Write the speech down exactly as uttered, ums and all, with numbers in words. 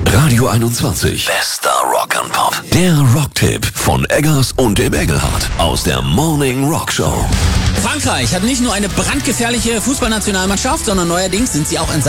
Radio einundzwanzig. Bester Rock and Pop. Der Rocktipp von Eggers und dem Engelhardt aus der Morning Rock Show. Frankreich hat nicht nur eine brandgefährliche Fußballnationalmannschaft, sondern neuerdings sind sie auch in